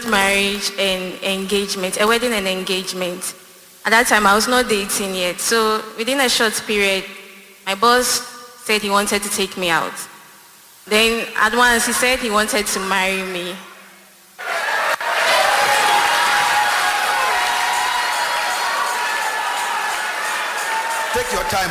marriage and engagement, a wedding and engagement. At that time, I was not dating yet. So within a short period, my boss said he wanted to take me out. Then at once, he said he wanted to marry me. Take your time.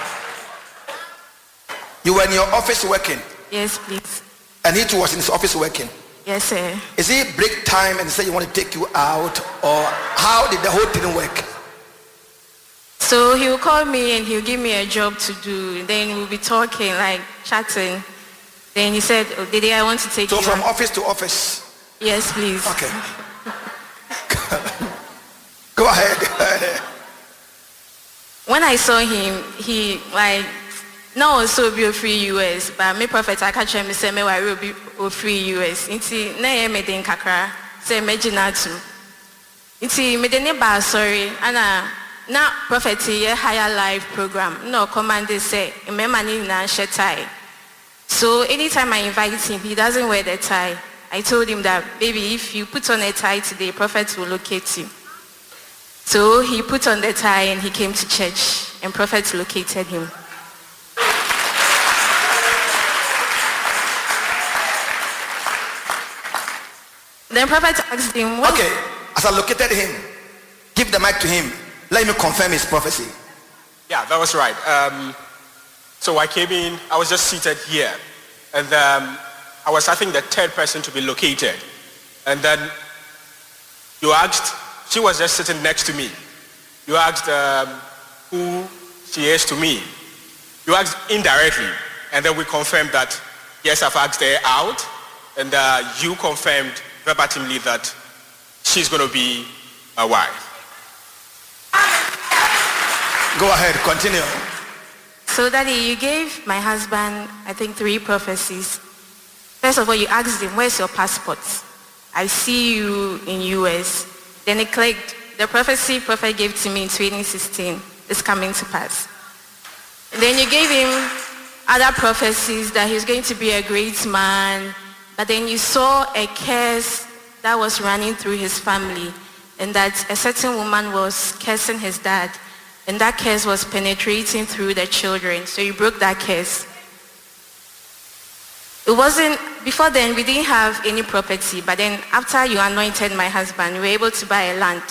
You were in your office working? Yes, please. And he too was in his office working? Yes, sir. Is it break time and he said you want to take you out, or how did the whole thing work? So he will call me and he'll give me a job to do. Then we'll be talking, like chatting. Then he said, oh, Dede, I want to take you out. So from office to office? Yes, please. Okay. Go ahead. When I saw him, he like, no, also be a free US, but me prophet I catch him say me will be a free US. Inti na ye me den kakra say imagine too. Inti me den ba sorry ana na prophet ye higher life program no command say me mani na share tie. So anytime I invite him, he doesn't wear the tie. I told him that baby, if you put on a tie today, prophet will locate you. So he put on the tie and he came to church and prophet located him. Then prophet asked him, what? Okay, as I located him, give the mic to him. Let me confirm his prophecy. Yeah, that was right. So I came in, I was just seated here. And I was, I think, the third person to be located. And then you asked, she was just sitting next to me. You asked who she is to me. You asked indirectly. And then we confirmed that, yes, I've asked her out. And you confirmed verbatimly that she's going to be my wife. Go ahead, continue. So Daddy, you gave my husband, I think, 3 prophecies. First of all, you asked him, where's your passport? I see you in US. Then it clicked. The prophecy prophet gave to me in 2016 is coming to pass. And then you gave him other prophecies that he's going to be a great man. But then you saw a curse that was running through his family, and that a certain woman was cursing his dad, and that curse was penetrating through the children. So you broke that curse. It wasn't, before then we didn't have any property, but then after you anointed my husband, we were able to buy a land.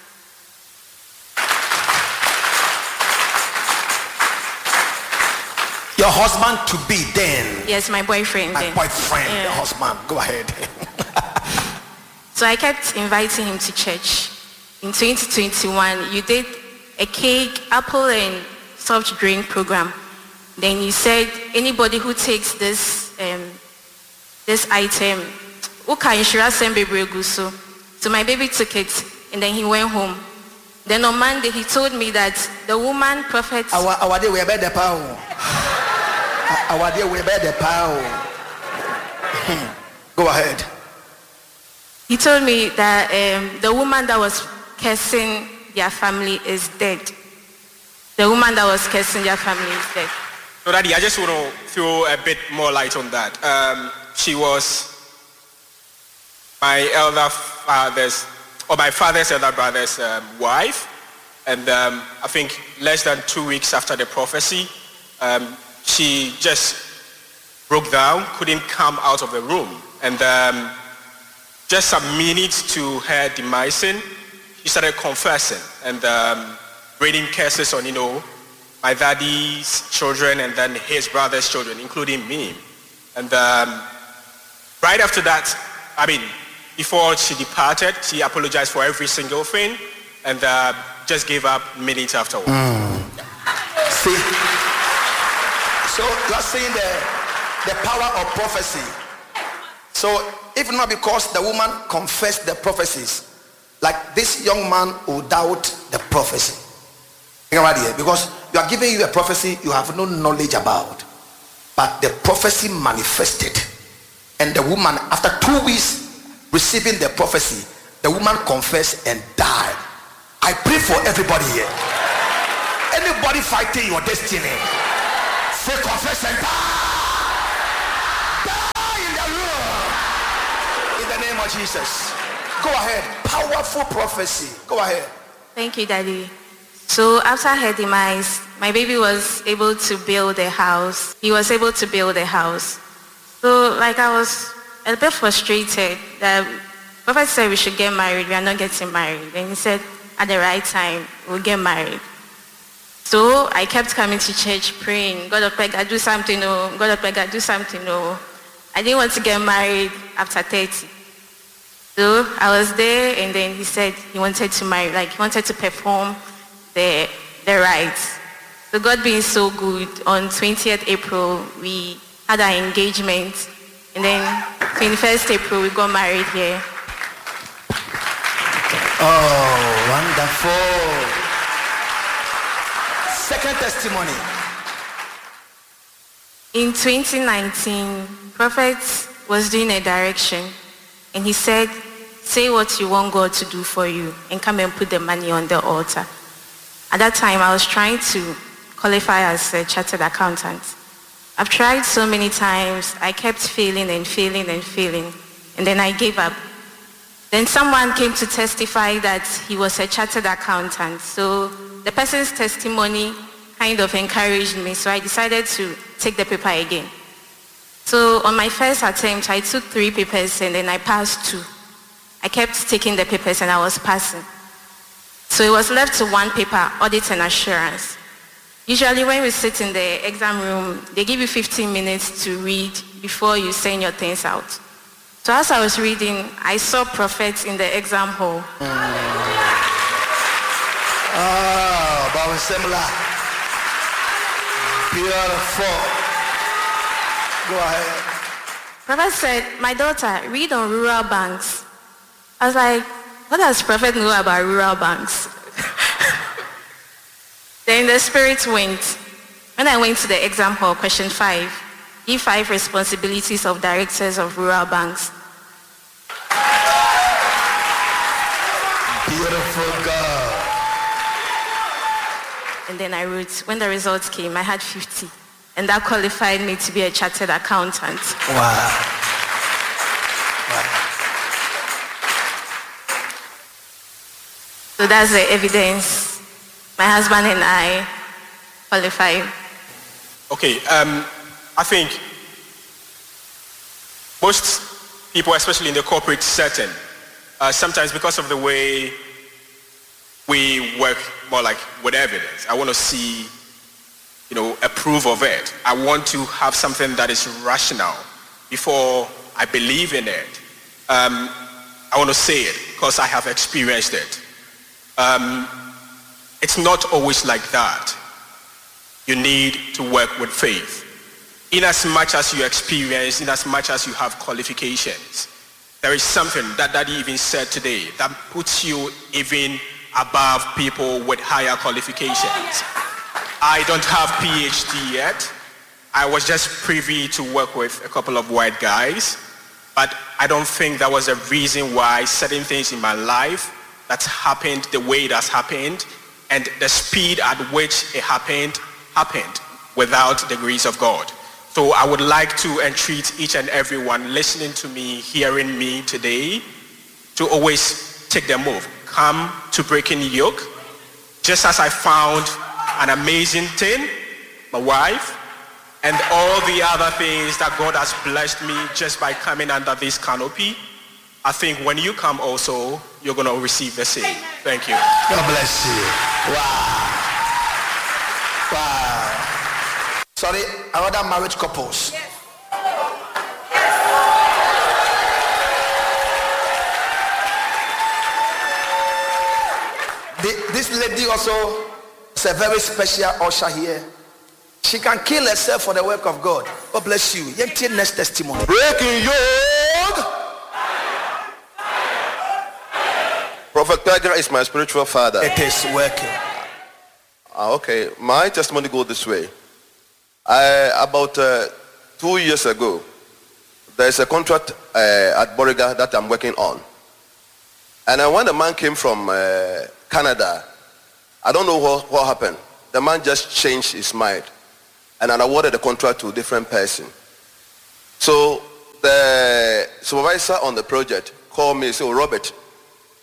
Your husband to be then? Yes, my boyfriend. My boyfriend, yeah. The husband. Go ahead. So I kept inviting him to church. In 2021, you did a cake, apple, and soft drink program. Then you said anybody who takes this item, so my baby took it, and then he went home. Then on Monday, he told me that the woman prophet. Go ahead. He told me that the woman that was cursing their family is dead. The woman that was cursing their family is dead. So Daddy, I just want to throw a bit more light on that. She was my father's elder brother's wife. And I think less than 2 weeks after the prophecy, she just broke down, couldn't come out of the room. And just some minutes to her demising, she started confessing and reading curses on, my daddy's children and then his brother's children, including me. And right after that, before she departed, she apologized for every single thing and just gave up minutes afterwards. See, so you're saying the power of prophecy. So if not because the woman confessed the prophecies, like this young man will doubt the prophecy. Because you are giving you a prophecy you have no knowledge about, but the prophecy manifested, and the woman, after 2 weeks receiving the prophecy, the woman confessed and died. I pray for everybody here. Anybody fighting your destiny, say confess and die. Die in the room. In the name of Jesus. Go ahead. Powerful prophecy. Go ahead. Thank you, Daddy. So after her demise, my baby was able to build a house. He was able to build a house. So like I was a bit frustrated that Prophet said we should get married. We are not getting married. And he said at the right time, we'll get married. So I kept coming to church praying, God of Pega, do something, oh, God of Pega, do something, oh. I didn't want to get married after 30. So I was there, and then he said he wanted to marry, like he wanted to perform the rites. So God being so good, on 20th April, we had our engagement, and then 21st April, we got married here. Oh, wonderful. Second testimony. In 2019, Prophet was doing a direction, and he said, say what you want God to do for you and come and put the money on the altar. At that time, I was trying to qualify as a chartered accountant. I've tried so many times. I kept failing and failing and failing, and then I gave up. Then someone came to testify that he was a chartered accountant. So the person's testimony kind of encouraged me, so I decided to take the paper again. So on my first attempt, I took 3 papers and then I passed 2. I kept taking the papers and I was passing. So it was left to 1 paper, audit and assurance. Usually when we sit in the exam room, they give you 15 minutes to read before you send your things out. So as I was reading, I saw prophets in the exam hall. Oh, but similar. Beautiful. Go ahead. Prophet said, my daughter, read on rural banks. I was like, what does Prophet know about rural banks? Then the spirit went. When I went to the exam hall, question 5, give 5 responsibilities of directors of rural banks. Beautiful girl. And then I wrote, when the results came, I had 50. And that qualified me to be a chartered accountant. Wow. So that's the evidence. My husband and I qualified. Okay, I think most people, especially in the corporate setting, sometimes because of the way we work more like with evidence, I want to see, a proof of it. I want to have something that is rational before I believe in it. I want to say it because I have experienced it. It's not always like that. You need to work with faith. In as much as you experience, in as much as you have qualifications, there is something that Daddy even said today that puts you even above people with higher qualifications. I don't have PhD yet. I was just privy to work with a couple of white guys, but I don't think that was a reason why certain things in my life that's happened the way it has happened and the speed at which it happened without the grace of God. So I would like to entreat each and everyone listening to me, hearing me today, to always take the move. Come to Breaking Yoke. Just as I found an amazing thing, my wife, and all the other things that God has blessed me just by coming under this canopy, I think when you come also, you're going to receive the same. Thank you. God bless you. Wow. Wow. Sorry, other marriage couples. Yes. This lady also is a very special usher here. She can kill herself for the work of God. God bless you. Next testimony. Breaking Yoke. Prophet Pedro is my spiritual father. It is working. Okay, my testimony goes this way. About 2 years ago, there's a contract at Boriga that I'm working on. And when the man came from Canada, I don't know what happened. The man just changed his mind and I awarded the contract to a different person. So the supervisor on the project called me and said, "Oh, Robert,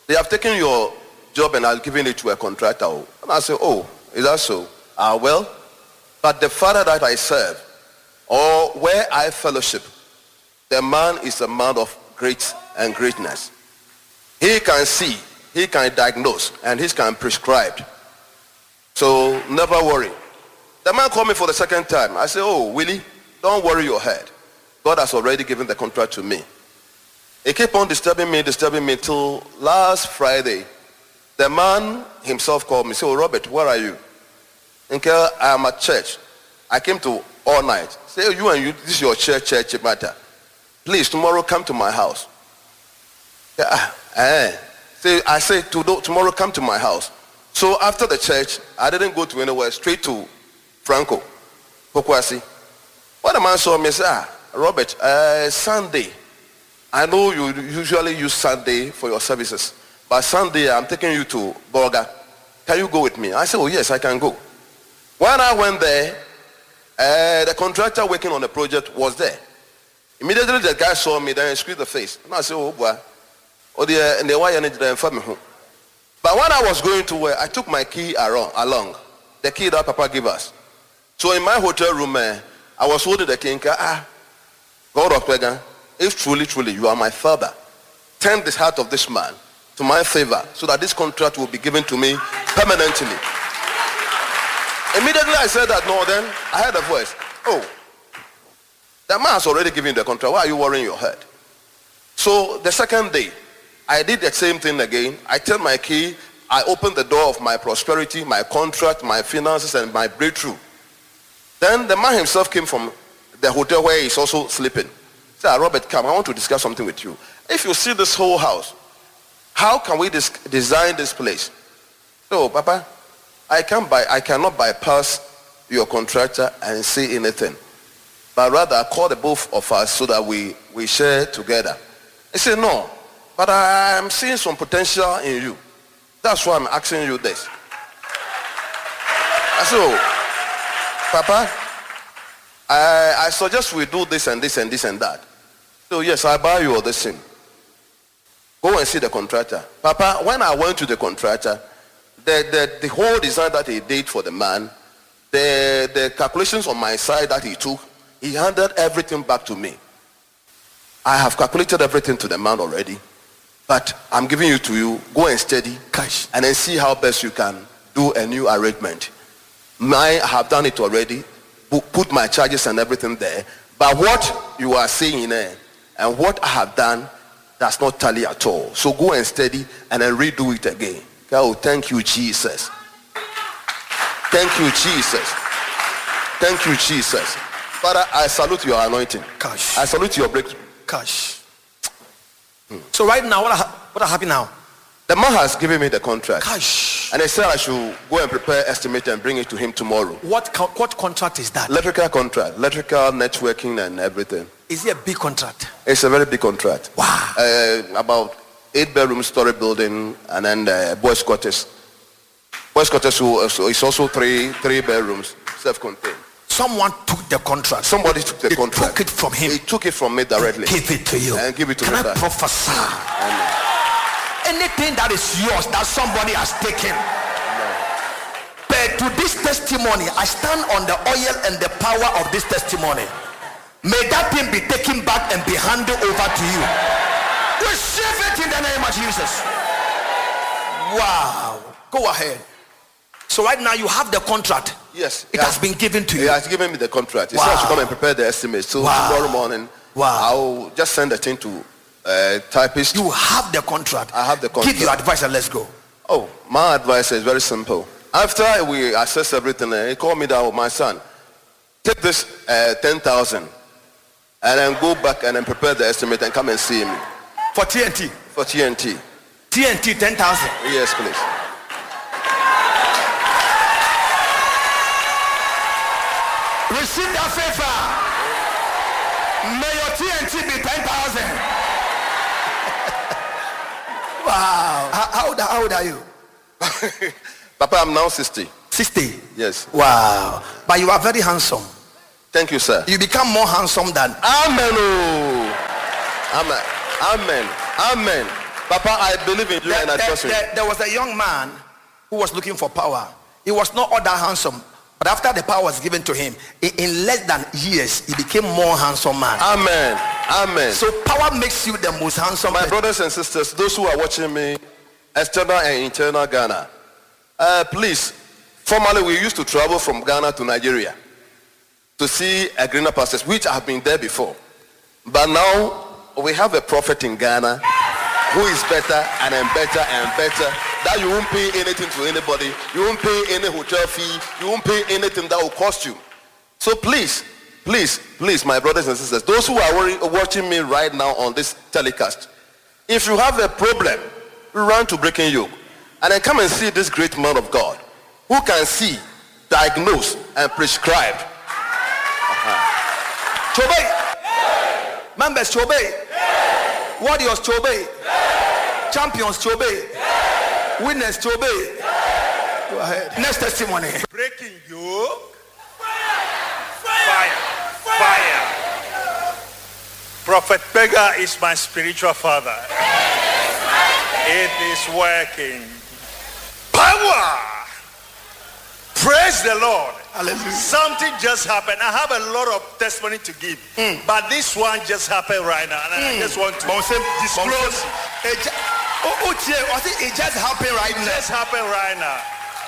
They have taken your job and are giving it to a contractor. And I say, oh, is that so? Well, but the Father that I serve, or where I fellowship, the man is a man of great and greatness. He can see, he can diagnose, and he can prescribe. So never worry. The man called me for the second time. I said, oh, Willie, don't worry your head. God has already given the contract to me. He kept on disturbing me till last Friday. The man himself called me. He said, oh, Robert, where are you? I am at church. I came to all night. Say, oh, you and you, this is your church matter. Please, tomorrow come to my house. Say, I say, tomorrow come to my house. So after the church, I didn't go to anywhere, straight to Franco, Pokwasi. When the man saw me, said, Robert, Sunday, I know you usually use Sunday for your services, but Sunday I'm taking you to Borga. Can you go with me? I said, oh yes, I can go. When I went there, the contractor working on the project was there. Immediately the guy saw me, then he squeezed the face. And I said, oh boy, but when I was going to where, I took my key along, the key that Papa gave us. So in my hotel room, I was holding the key. God of Pegan, if truly you are my father, turn this heart of this man to my favor so that this contract will be given to me permanently. Immediately I said that, no, then I heard a voice. Oh, that man has already given the contract. Why are you worrying your head? So the second day, I did the same thing again. I turned my key. I opened the door of my prosperity, my contract, my finances, and my breakthrough. Then the man himself came from the hotel where he's also sleeping. He said, Robert, come, I want to discuss something with you. If you see this whole house, how can we design this place? So, Papa, I cannot bypass your contractor and say anything. But rather call the both of us so that we share together. He said, no, but I am seeing some potential in you. That's why I'm asking you this. I said, oh, Papa, I suggest we do this and this and this and that. So yes, I buy you all this thing. Go and see the contractor. Papa, when I went to the contractor, the whole design that he did for the man, the calculations on my side that he took, he handed everything back to me. I have calculated everything to the man already, but I'm giving it to you. Go and study cash and then see how best you can do a new arrangement. I have done it already, put my charges and everything there, but what you are saying there and what I have done does not tally at all. So go and study and then redo it again. Oh, thank you, Jesus. Thank you, Jesus. Thank you, Jesus. Father, I salute your anointing. Cash. I salute your breakthrough. Cash. So right now, what happened now? The man has given me the contract. Cash. And he said I should go and prepare estimate and bring it to him tomorrow. What contract is that? Electrical contract, electrical networking and everything. Is it a big contract? It's a very big contract. Wow. About 8-bedroom story building and then boys quarters. Boys quarters is also three bedrooms, self-contained. Someone took the contract. Somebody took the contract. Took it from him. He took it from me directly. Give it to you. And give it to me. Can I prophesy? Anything that is yours that somebody has taken. But to this testimony, I stand on the oil and the power of this testimony. May that thing be taken back and be handed over to you. Receive it in the name of Jesus. Wow. Go ahead. So right now you have the contract. Yes. It has been given to you. He has given me the contract. He Wow. said I should come and prepare the estimate. So tomorrow morning, Wow. I'll just send the thing to typist. You have the contract. I have the contract. Give your advice and let's go. Oh, my advice is very simple. After we assess everything, he called me down, my son, take this 10,000 and then go back and then prepare the estimate and come and see me. For TNT. For TNT. TNT 10,000. Yes, please. Receive that favor. May your TNT be 10,000. Wow. How old are you? Papa, I'm now 60. 60. Yes. Wow. But you are very handsome. Thank you, sir. You become more handsome than. Amen. Oh. Amen. Amen. Amen. Papa, I believe in you and I trust you. There was a young man who was looking for power. He was not all that handsome, but after the power was given to him, in less than years, he became more handsome man. Amen. Amen. So power makes you the most handsome. My brothers and sisters, those who are watching me, external and internal Ghana, please, formerly we used to travel from Ghana to Nigeria to see a greener pastures, which I have been there before. But now we have a prophet in Ghana who is better and better and better, that you won't pay anything to anybody, you won't pay any hotel fee, you won't pay anything that will cost you. So please, my brothers and sisters, those who are watching me right now on this telecast, if you have a problem, run to Breaking Yoke and then come and see this great man of God who can see, diagnose and prescribe. Chobe, members Chobe, warriors Chobe, champions Chobe, winners Chobe. Go ahead. Next testimony. Breaking Yoke. Fire. Prophet Pega is my spiritual father. It is working. Power. Praise the Lord. Hallelujah. Something just happened. I have a lot of testimony to give, but this one just happened right now, and I just want to disclose. It just happened right now. Just happened right now.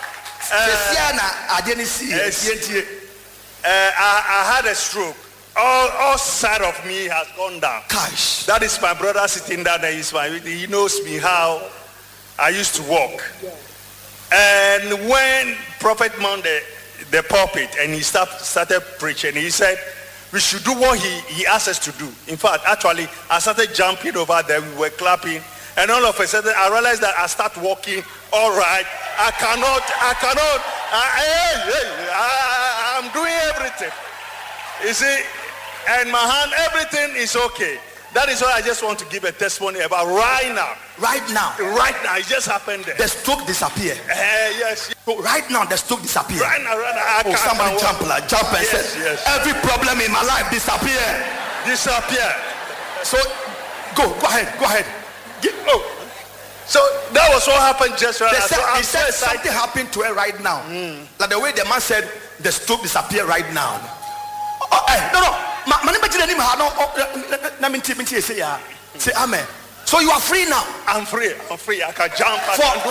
I had a stroke. All side of me has gone down. Gosh. That is my brother sitting down there. He knows me how I used to walk. And when Prophet mounted the pulpit and he started preaching, he said, we should do what he asked us to do. In fact, actually, I started jumping over there. We were clapping. And all of a sudden, I realized that I start walking. All right. I'm doing everything. You see, and my hand, everything is okay. That is what I just want to give a testimony about right now. Right now. It just happened there. The stroke disappeared. Yes. So right now, the stroke disappeared. Right now. Somebody jump and Yes, say, yes. every problem in my life disappear. So go ahead. So that was what happened just right now. He said something happened to her right now. Like the way the man said, the stroke disappeared right now. Say amen. So you are free now. I'm free. I can jump.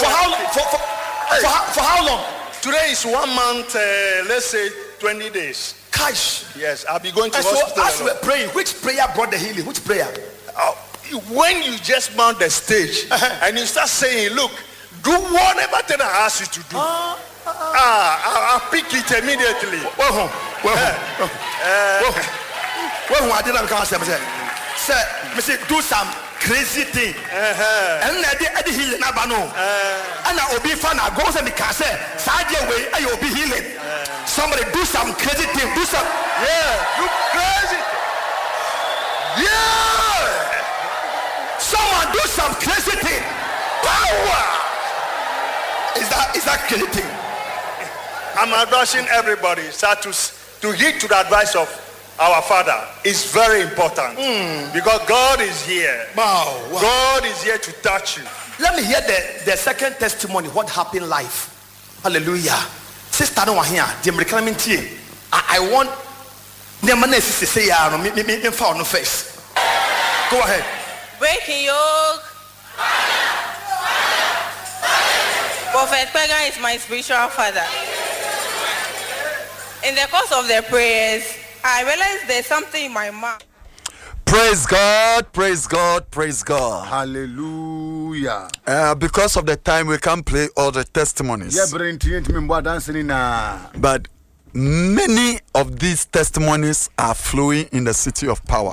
For how long? Today is 1 month, let's say 20 days. Cash. Yes, I'll be going to And so hospital. as we were praying, which prayer brought the healing? Which prayer? When you just mount the stage and you start saying, look, do whatever thing I ask you to do. I'll pick it immediately. I didn't come say, do some crazy thing. And I did healing. And I will be fun. I go and because side your way, I will be healing. Somebody do some crazy thing. Do some. Do crazy. Someone do some crazy thing. Power. Is that crazy thing? I'm advising everybody to heed to the advice of our Father. Is very important because God is here. Wow. God is here to touch you. Let me hear the second testimony. What happened life? Hallelujah. Sister, no one here. I want the sister say, me found no face. Go ahead. Breaking Yoke. Prophet Pega is my spiritual father. In the course of the prayers, I realized there's something in my mouth. Praise God, praise God, praise God. Hallelujah. Because of the time, we can't play all the testimonies. But many of these testimonies are flowing in the city of power.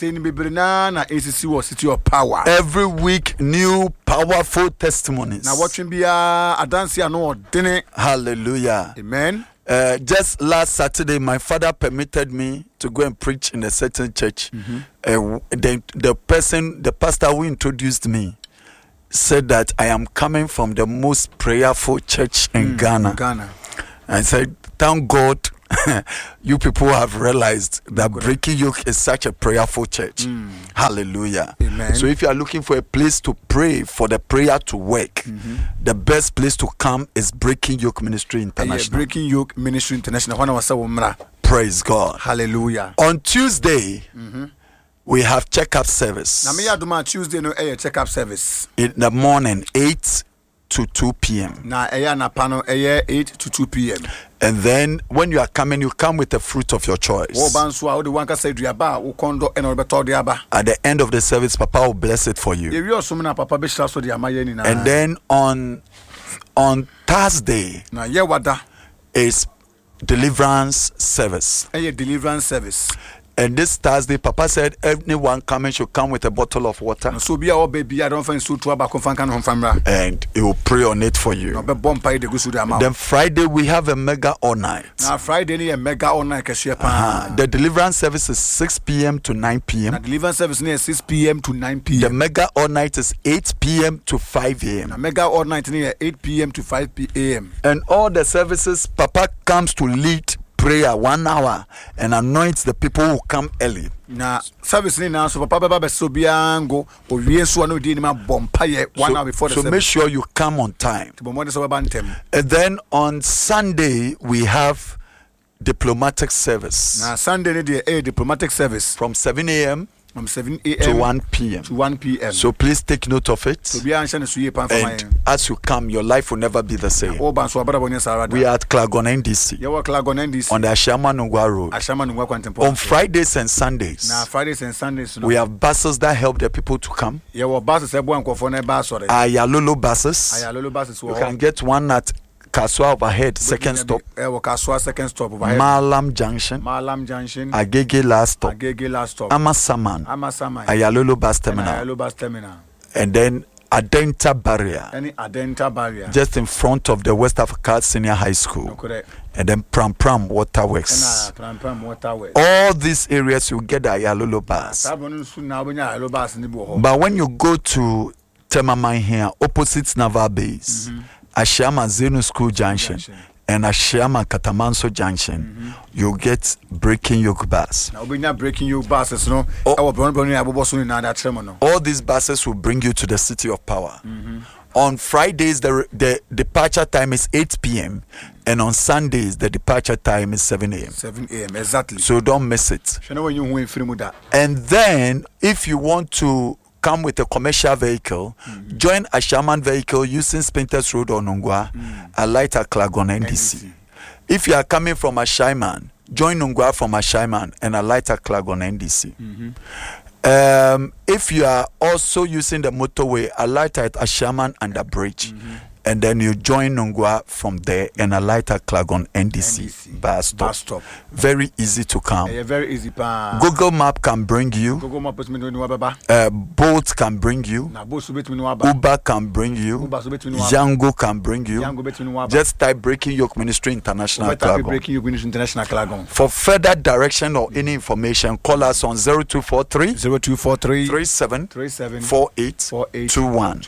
Every week, new powerful testimonies. Hallelujah. Amen. Just last Saturday, my father permitted me to go and preach in a certain church. The pastor who introduced me said that I am coming from the most prayerful church in Ghana. I said, thank God you people have realized that Breaking Yoke is such a prayerful church. Hallelujah. Amen. So if you are looking for a place to pray, for the prayer to work, the best place to come is Breaking Yoke Ministry International. Breaking Yoke Ministry International. Praise God. Hallelujah. On Tuesday, we have checkup service. Tuesday no checkup service. In the morning, 8 to 2 p.m. Na 8 to 2 p.m. And then when you are coming, you come with the fruit of your choice. At the end of the service, Papa will bless it for you. And then on Thursday is deliverance service. And this Thursday, Papa said anyone coming should come with a bottle of water. And he will pray on it for you. Then Friday, we have a mega all night. The deliverance service is 6 p.m. to 9 p.m. The mega all night is 8 p.m. to 5 a.m. And all the services, Papa comes to lead prayer 1 hour and anoints the people who come early. Na service ni na so papa baba so biango o wiesu anu di ni ma bompaye 1 hour before the service. So make sure you come on time. And then on Sunday we have diplomatic service. Na Sunday ni the diplomatic service from 7 a.m. from 7 a.m. to 1 p.m. So please take note of it. And as you come, your life will never be the same. We are at Klagon NDC on the Ashama Nungwa Road. On Fridays and Sundays, we have buses that help the people to come. Ayalolo buses. You can get one at Kaswa overhead, second stop. Malam Junction. Agege last stop. Amasaman. Ayalolo bus terminal. And then Adenta barrier. Just in front of the West Africa Senior High School. And then Pram Waterworks. All these areas you get the Ayalolo bus. But when you go to Temaman here, opposite Naval Base, Ashama Zenu School Junction and Ashama Katamanso Junction, you get Breaking Yoke bus. All these buses will bring you to the city of power. On Fridays, the departure time is 8 p.m. and on Sundays, the departure time is 7 a.m. 7 a.m. exactly. So don't miss it. And then, if you want to come with a commercial vehicle, join a Shaman vehicle using Spinters Road or Nungwa, alight at Klagon NDC. If you are coming from a Shaiman, join Nungwa from a Shaiman and alight at Klagon NDC. If you are also using the motorway, alight at a Shaman and a bridge. And then you join Nungwa from there and alight at Klagon NDC bus stop. Very easy to come. Very easy. Google Map can bring you. Bolt can bring you. Uber can bring you. Yango can bring you. Just type Breaking Yoke Ministry International Klagon. For further direction or any information, call us on 0243 37 48 21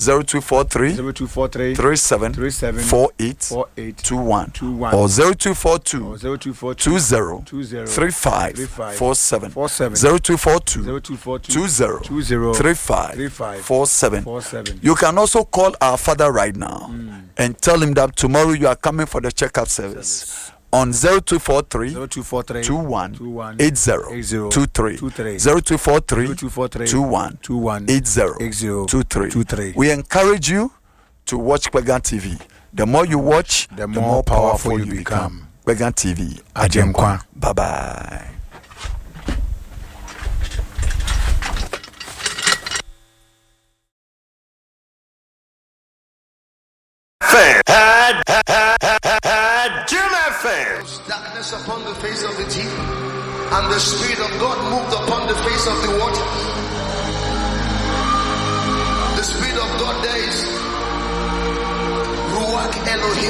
0243 37 48 21 or 0242 20 35 47 0242 20 35 47. You can also call our father right now and tell him that tomorrow you are coming for the checkup service. On 0243 21 80 23 0243 21 80 23. We encourage you to watch Kwegan TV. The more you watch, the more powerful you become. Kwegan TV. Ajenkwa. Bye-bye. Darkness upon the face of the deep, and the Spirit of God moved upon the face of the water. The Spirit of God there is Ruach Elohim.